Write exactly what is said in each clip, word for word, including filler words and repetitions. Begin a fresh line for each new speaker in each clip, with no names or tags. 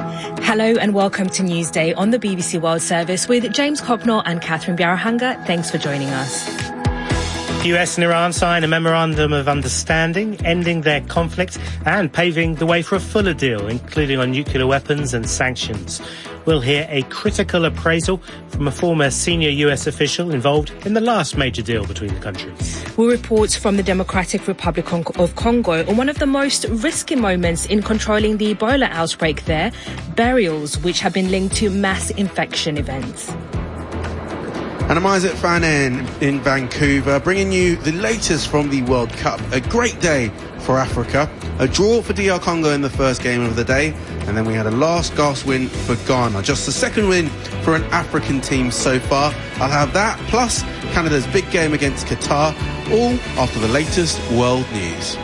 Hello and welcome to Newsday on the B B C World Service with James Copnor and Catherine Biarahanga. Thanks for joining us.
The U S and Iran sign a memorandum of understanding, ending their conflict and paving the way for a fuller deal, including on nuclear weapons and sanctions. We'll hear a critical appraisal from a former senior U S official involved in the last major deal between the countries.
We'll report from the Democratic Republic of Congo on one of the most risky moments in controlling the Ebola outbreak there, burials which have been linked to mass infection events.
And I'm Isaac Fanen in Vancouver, bringing you the latest from the World Cup. A great day for Africa. A draw for D R Congo in the first game of the day. And then we had a last-gasp win for Ghana. Just the second win for an African team so far. I'll have that, plus Canada's big game against Qatar, all after the latest world news.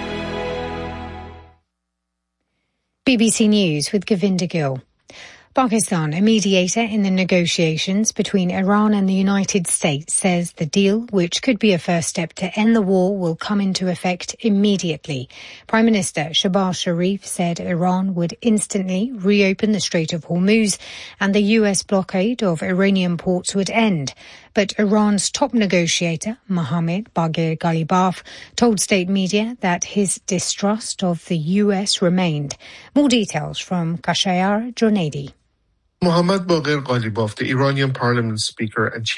B B C News with Govinda Gill. Pakistan, a mediator in the negotiations between Iran and the United States, says the deal, which could be a first step to end the war, will come into effect immediately. Prime Minister Shehbaz Sharif said Iran would instantly reopen the Strait of Hormuz and the U S blockade of Iranian ports would end. But Iran's top negotiator, Mohammad Baghir Ghalibaf, told state media that his distrust of the U S remained. More details from Kashayar Jonaidi.
Mohammad Baghir Ghalibaf, the Iranian parliament speaker and chief